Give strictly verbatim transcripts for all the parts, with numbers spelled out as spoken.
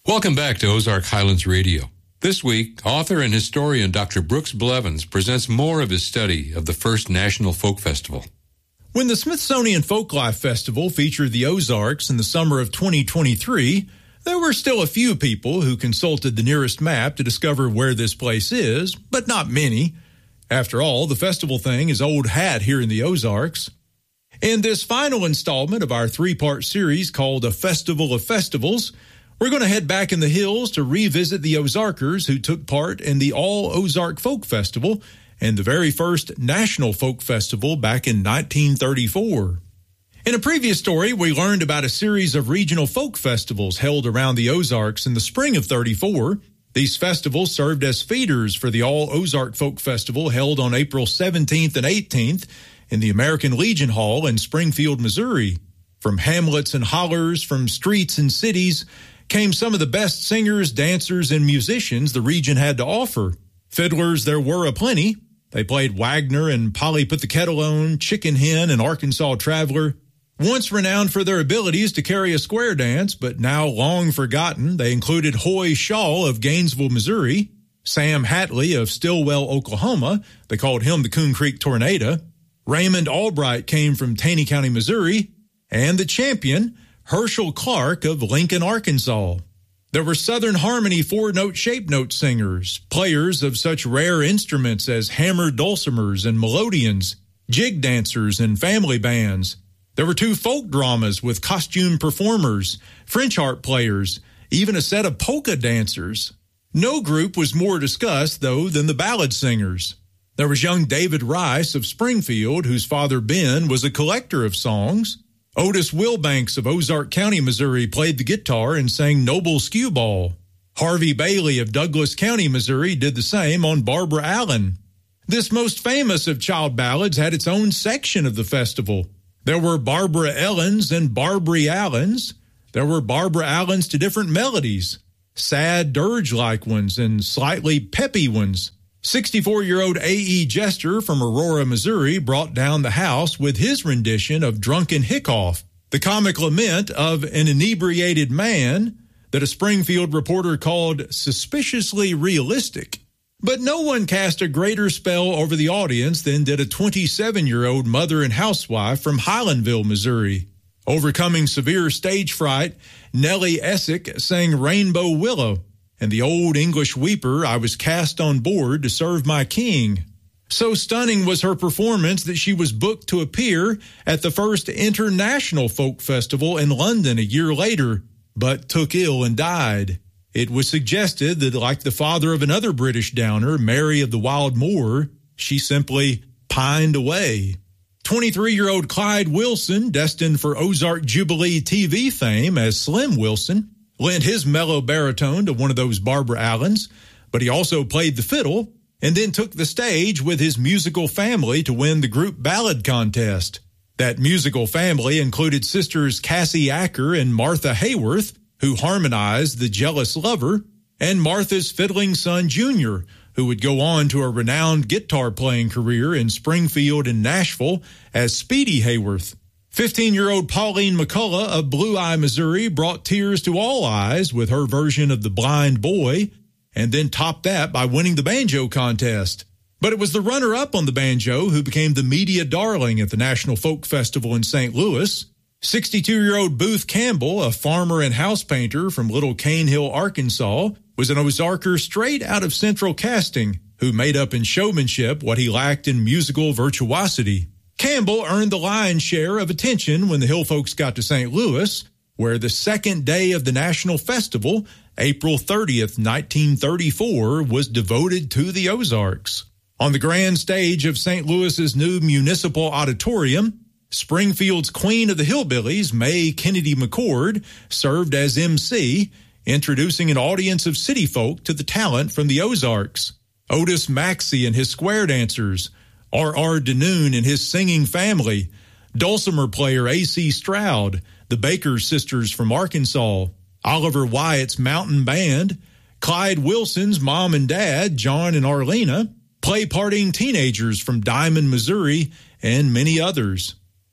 Welcome back to Ozark Highlands Radio. This week, author and historian Doctor Brooks Blevins presents more of his study of the first National Folk Festival. When the Smithsonian Folklife Festival featured the Ozarks in the summer of twenty twenty-three, there were still a few people who consulted the nearest map to discover where this place is, but not many. After all, the festival thing is old hat here in the Ozarks. In this final installment of our three-part series called A Festival of Festivals, we're going to head back in the hills to revisit the Ozarkers who took part in the All-Ozark Folk Festival and the very first National Folk Festival back in nineteen thirty-four. In a previous story, we learned about a series of regional folk festivals held around the Ozarks in the spring of thirty-four. These festivals served as feeders for the All-Ozark Folk Festival held on April seventeenth and eighteenth in the American Legion Hall in Springfield, Missouri. From hamlets and hollers, from streets and cities, came some of the best singers, dancers, and musicians the region had to offer. Fiddlers there were aplenty. They played Wagner and Polly Put the Kettle On, Chicken Hen, and Arkansas Traveler. Once renowned for their abilities to carry a square dance, but now long forgotten, they included Hoy Shaw of Gainesville, Missouri, Sam Hatley of Stillwell, Oklahoma. They called him the Coon Creek Tornado. Raymond Albright came from Taney County, Missouri, and the champion, Herschel Clark of Lincoln, Arkansas. There were Southern Harmony four-note shape note singers, players of such rare instruments as hammered dulcimers and melodeons, jig dancers and family bands. There were two folk dramas with costume performers, French harp players, even a set of polka dancers. No group was more discussed, though, than the ballad singers. There was young David Rice of Springfield, whose father Ben was a collector of songs. Otis Wilbanks of Ozark County, Missouri, played the guitar and sang Noble Skewball. Harvey Bailey of Douglas County, Missouri, did the same on Barbara Allen. This most famous of child ballads had its own section of the festival. There were Barbara Ellens and Barbary Allens. There were Barbara Allens to different melodies, sad dirge-like ones and slightly peppy ones. sixty-four-year-old A E Jester from Aurora, Missouri, brought down the house with his rendition of Drunken Hickoff, the comic lament of an inebriated man that a Springfield reporter called suspiciously realistic. But no one cast a greater spell over the audience than did a twenty-seven-year-old mother and housewife from Highlandville, Missouri. Overcoming severe stage fright, Nellie Essick sang Rainbow Willow, and the old English weeper, I was cast on board to serve my king. So stunning was her performance that she was booked to appear at the first International Folk Festival in London a year later, but took ill and died. It was suggested that, like the father of another British downer, Mary of the Wild Moor, she simply pined away. twenty-three-year-old Clyde Wilson, destined for Ozark Jubilee T V fame as Slim Wilson, lent his mellow baritone to one of those Barbara Allens, but he also played the fiddle and then took the stage with his musical family to win the group ballad contest. That musical family included sisters Cassie Acker and Martha Hayworth, who harmonized The Jealous Lover, and Martha's fiddling son Junior, who would go on to a renowned guitar-playing career in Springfield and Nashville as Speedy Hayworth. fifteen-year-old Pauline McCullough of Blue Eye, Missouri, brought tears to all eyes with her version of The Blind Boy, and then topped that by winning the banjo contest. But it was the runner-up on the banjo who became the media darling at the National Folk Festival in Saint Louis. sixty-two-year-old Booth Campbell, a farmer and house painter from Little Cane Hill, Arkansas, was an Ozarker straight out of Central Casting, who made up in showmanship what he lacked in musical virtuosity. Campbell earned the lion's share of attention when the Hill folks got to Saint Louis, where the second day of the National Festival, April thirtieth, nineteen thirty-four, was devoted to the Ozarks. On the grand stage of Saint Louis's new municipal auditorium, Springfield's Queen of the Hillbillies, May Kennedy McCord, served as M C, introducing an audience of city folk to the talent from the Ozarks. Otis Maxey and his square dancers, R R Denoon and his singing family, dulcimer player A C Stroud, the Baker sisters from Arkansas, Oliver Wyatt's mountain band, Clyde Wilson's mom and dad, John and Arlena, play-partying teenagers from Diamond, Missouri, and many others.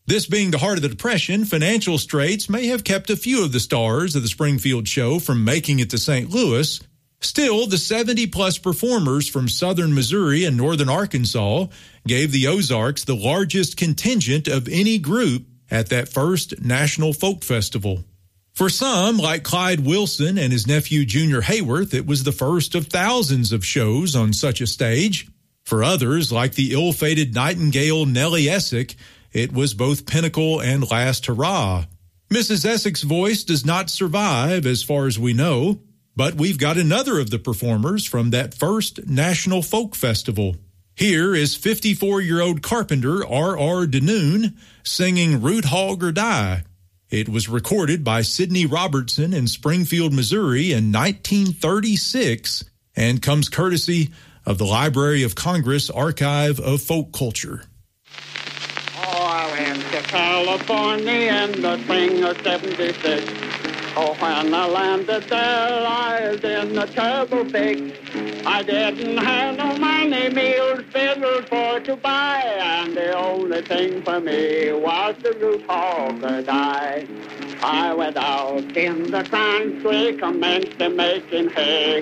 This being the heart of the Depression, financial straits may have kept a few of the stars of the Springfield show from making it to Saint Louis. Still, the seventy-plus performers from southern Missouri and northern Arkansas gave the Ozarks the largest contingent of any group at that first National Folk Festival. For some, like Clyde Wilson and his nephew Junior Hayworth, it was the first of thousands of shows on such a stage. For others, like the ill-fated Nightingale Nellie Essick, it was both pinnacle and last hurrah. Missus Essick's voice does not survive as far as we know, but we've got another of the performers from that first National Folk Festival. Here is fifty-four-year-old carpenter R R Denoon singing Root Hog or Die. It was recorded by Sidney Robertson in Springfield, Missouri in nineteen thirty-six and comes courtesy of the Library of Congress Archive of Folk Culture. Oh, I went to California in the spring of seventy-six. Oh, when I landed there, I was in a terrible fix. I didn't have no money, meals, fiddles for to buy, and the only thing for me was the root hog or die. I went out in the country, commenced to making hay.